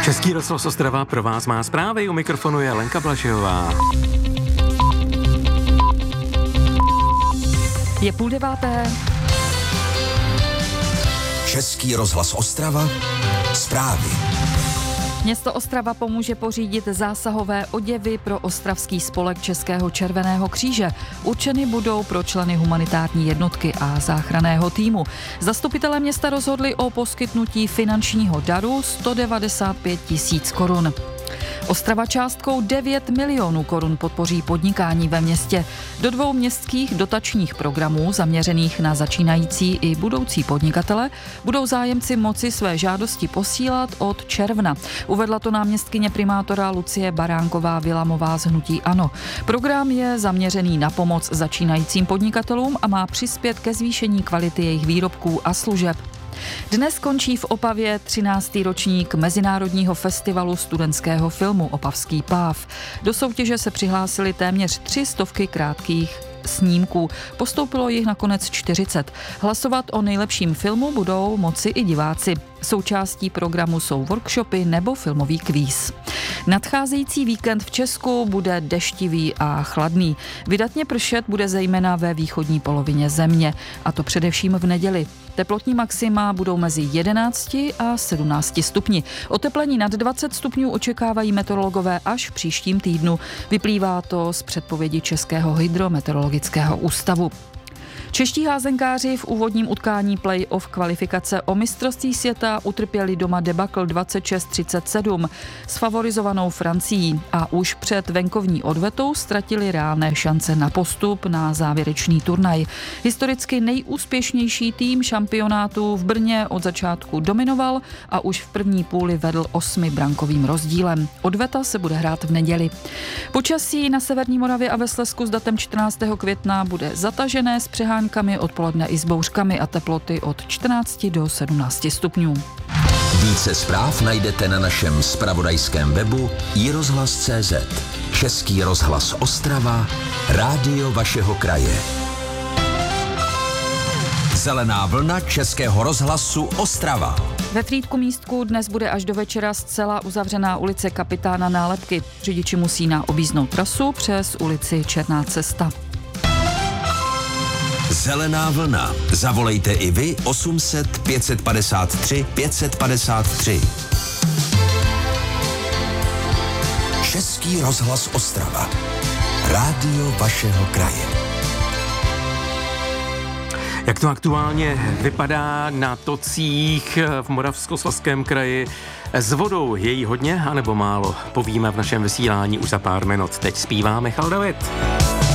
Český rozhlas Ostrava pro vás má zprávy, u mikrofonu je Lenka Blažejová. Je 8:30. Český rozhlas Ostrava, zprávy. Město Ostrava pomůže pořídit zásahové oděvy pro ostravský spolek Českého červeného kříže. Určeny budou pro členy humanitární jednotky a záchranného týmu. Zastupitelé města rozhodli o poskytnutí finančního daru 195 000 korun. Ostrava částkou 9 milionů korun podpoří podnikání ve městě. Do 2 městských dotačních programů zaměřených na začínající i budoucí podnikatele budou zájemci moci své žádosti posílat od června. Uvedla to náměstkyně primátora Lucie Baránková-Vilamová z hnutí ANO. Program je zaměřený na pomoc začínajícím podnikatelům a má přispět ke zvýšení kvality jejich výrobků a služeb. Dnes končí v Opavě 13. ročník Mezinárodního festivalu studentského filmu Opavský páv. Do soutěže se přihlásili téměř 300 krátkých snímků. Postoupilo jich nakonec 40. Hlasovat o nejlepším filmu budou moci i diváci. Součástí programu jsou workshopy nebo filmový kvíz. Nadcházející víkend v Česku bude deštivý a chladný. Vydatně pršet bude zejména ve východní polovině země, a to především v neděli. Teplotní maxima budou mezi 11 a 17 stupni. Oteplení nad 20 stupňů očekávají meteorologové až v příštím týdnu. Vyplývá to z předpovědi Českého hydrometeorologického ústavu. Čeští házenkáři v úvodním utkání play-off kvalifikace o mistrovství světa utrpěli doma debakl 26-37 s favorizovanou Francií a už před venkovní odvetou ztratili reálné šance na postup na závěrečný turnaj. Historicky nejúspěšnější tým šampionátu v Brně od začátku dominoval a už v první půli vedl 8brankovým rozdílem. Odveta se bude hrát v neděli. Počasí na severní Moravě a ve Slezsku s datem 14. května bude zatažené s přehánkami, odpoledne i s bouřkami a teploty od 14 do 17 stupňů. Více zpráv najdete na našem zpravodajském webu iRozhlas.cz. Český rozhlas Ostrava, rádio vašeho kraje. Zelená vlna Českého rozhlasu Ostrava. Ve Frýdku Místku dnes bude až do večera zcela uzavřená ulice Kapitána Nálepky. Řidiči musí na objízdnou trasu přes ulici Černá cesta. Zelená vlna. Zavolejte i vy 800 553 553. Český rozhlas Ostrava. Rádio vašeho kraje. Jak to aktuálně vypadá na tocích v Moravskoslezském kraji? S vodou je jí hodně, anebo málo? Povíme v našem vysílání už za pár minut. Teď zpívá Michal David.